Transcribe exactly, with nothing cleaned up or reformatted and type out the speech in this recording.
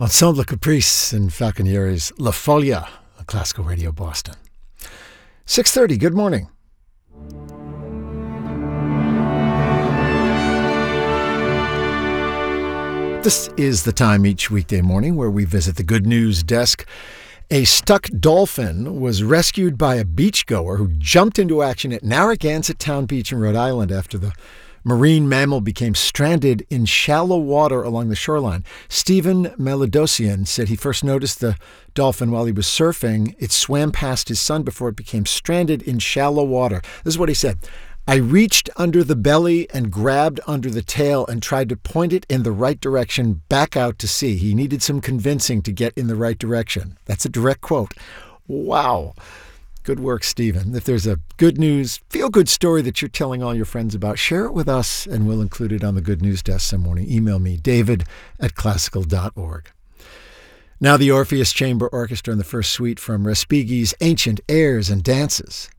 Ensemble Caprice and Falconieri's La Foglia on Classical Radio Boston. six thirty, good morning. This is the time each weekday morning where we visit the Good News Desk. A stuck dolphin was rescued by a beachgoer who jumped into action at Narragansett Town Beach in Rhode Island after the marine mammal became stranded in shallow water along the shoreline. Stephen Melodosian said he first noticed the dolphin while he was surfing. It swam past his son before it became stranded in shallow water. This is what he said. I reached under the belly and grabbed under the tail and tried to point it in the right direction back out to sea. He needed some convincing to get in the right direction. That's a direct quote. Wow. Good work, Stephen. If there's a good news, feel-good story that you're telling all your friends about, share it with us and we'll include it on the Good News Desk some morning. Email me, david at classical dot org. Now the Orpheus Chamber Orchestra in the first suite from Respighi's Ancient Airs and Dances.